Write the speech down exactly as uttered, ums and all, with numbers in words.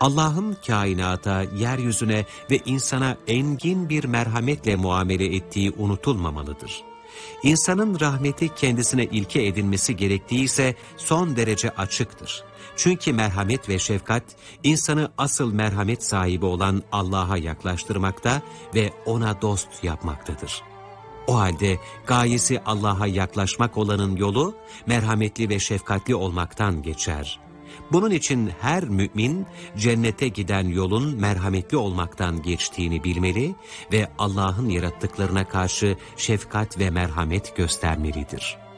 Allah'ın kainata, yeryüzüne ve insana engin bir merhametle muamele ettiği unutulmamalıdır. İnsanın rahmeti kendisine ilke edinmesi gerektiği ise son derece açıktır. Çünkü merhamet ve şefkat, insanı asıl merhamet sahibi olan Allah'a yaklaştırmakta ve ona dost yapmaktadır. O halde gayesi Allah'a yaklaşmak olanın yolu, merhametli ve şefkatli olmaktan geçer. Bunun için her mümin, cennete giden yolun merhametli olmaktan geçtiğini bilmeli ve Allah'ın yarattıklarına karşı şefkat ve merhamet göstermelidir.